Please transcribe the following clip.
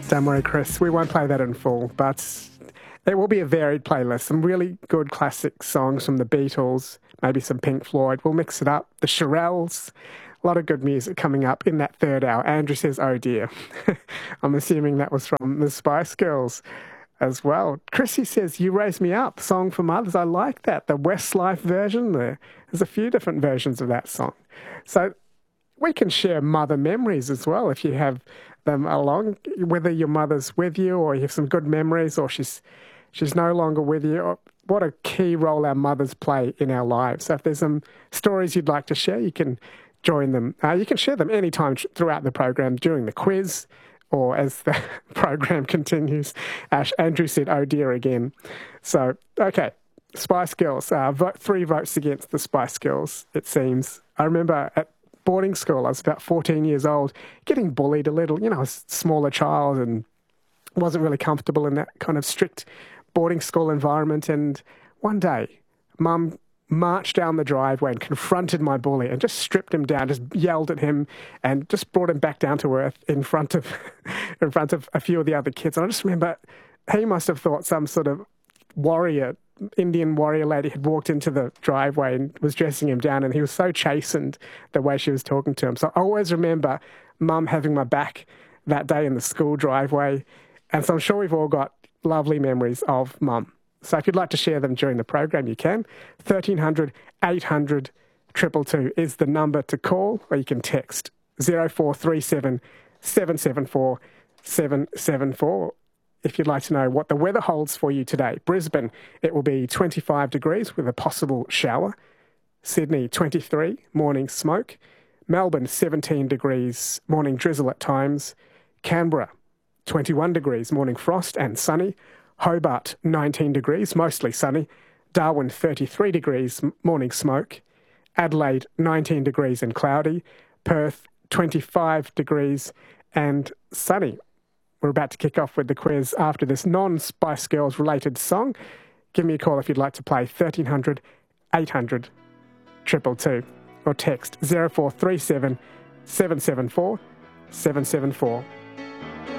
Don't worry, Chris, we won't play that in full, but it will be a varied playlist. Some really good classic songs from the Beatles, maybe some Pink Floyd. We'll mix it up. The Shirelles, a lot of good music coming up in that third hour. Andrew says, oh dear. I'm assuming that was from the Spice Girls as well. Chrissy says, You Raise Me Up, song for mothers. I like that. The Westlife version there. There's a few different versions of that song. So we can share mother memories as well if you have them along, whether your mother's with you or you have some good memories or she's no longer with you. What a key role our mothers play in our lives. So if there's some stories you'd like to share, you can join them. You can share them anytime throughout the program, during the quiz or as the program continues. Andrew said, oh dear, again. So, okay, Spice Girls. 3 votes against the Spice Girls, it seems. I remember at boarding school, I was about 14 years old, getting bullied a little, I was a smaller child and wasn't really comfortable in that kind of strict boarding school environment. And one day, Mum marched down the driveway and confronted my bully and just stripped him down, just yelled at him and just brought him back down to earth in front of a few of the other kids. And I just remember he must have thought some sort of Indian warrior lady had walked into the driveway and was dressing him down, and he was so chastened the way she was talking to him. So I always remember Mum having my back that day in the school driveway, and so I'm sure we've all got lovely memories of Mum. So if you'd like to share them during the program, you can. 1300 800 222 is the number to call, or you can text 0437 774 774. If you'd like to know what the weather holds for you today. Brisbane, it will be 25 degrees with a possible shower. Sydney, 23, morning smoke. Melbourne, 17 degrees, morning drizzle at times. Canberra, 21 degrees, morning frost and sunny. Hobart, 19 degrees, mostly sunny. Darwin, 33 degrees, morning smoke. Adelaide, 19 degrees and cloudy. Perth, 25 degrees and sunny. We're about to kick off with the quiz after this non-Spice Girls related song. Give me a call if you'd like to play 1300 800 222 or text 0437 774 774.